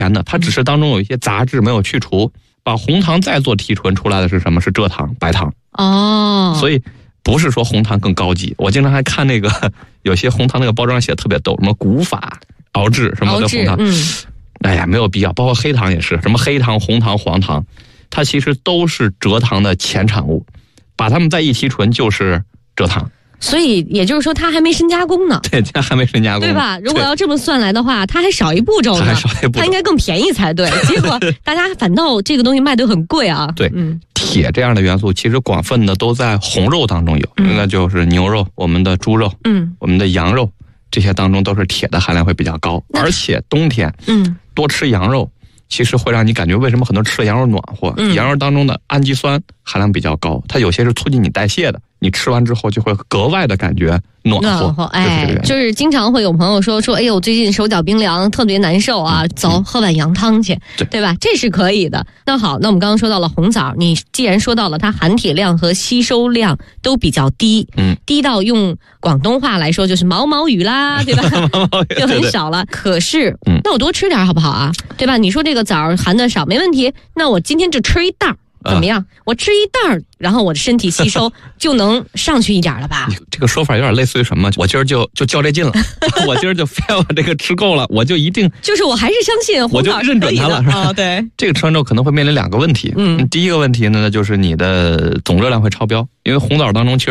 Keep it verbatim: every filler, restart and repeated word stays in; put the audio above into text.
甜的，它只是当中有一些杂质没有去除，把红糖再做提纯出来的是什么？是蔗糖、白糖。 哦， 所以不是说红糖更高级。我经常还看那个有些红糖那个包装写的特别逗，什么古法熬制什么的红糖， 嗯， 哎呀没有必要。包括黑糖也是，什么黑糖、红糖、黄糖，它其实都是蔗糖的前产物，把它们再一提纯就是蔗糖。 所以也就是说它还没深加工呢。 对，它还没深加工， 对吧？如果要这么算来的话，它还少一步骤呢， 它还少一步骤， 它应该更便宜才对。结果大家反倒这个东西卖得很贵啊。 对，嗯，铁这样的元素其实广泛的都在红肉当中有，嗯、那就是牛肉、我们的猪肉、嗯、我们的羊肉，这些当中都是铁的含量会比较高。而且冬天，嗯，多吃羊肉，其实会让你感觉为什么很多人吃了羊肉暖和？嗯、羊肉当中的氨基酸含量比较高，它有些是促进你代谢的。你吃完之后就会格外的感觉暖和， 暖和，哎，就是、就是经常会有朋友说说，哎呦，最近手脚冰凉，特别难受啊，嗯、走，喝碗羊汤去，对, 对吧？这是可以的。那好，那我们刚刚说到了红枣，你既然说到了它含铁量和吸收量都比较低，嗯，低到用广东话来说就是毛毛雨啦，对吧？就很少了。对对可是，嗯，那我多吃点好不好啊？对吧？你说这个枣含的少没问题，那我今天就吃一袋。怎么样？我吃一袋儿，然后我的身体吸收就能上去一点了吧？ 这个说法有点类似于什么？我今儿就就较这劲了，我今儿就非要把这个吃够了，我就一定就是我还是相信红枣， 我就认准它了，是吧？ 哦，对， 这个吃完之后可能会面临两个问题。嗯，第一个问题呢，就是你的总热量会超标，因为红枣当中其实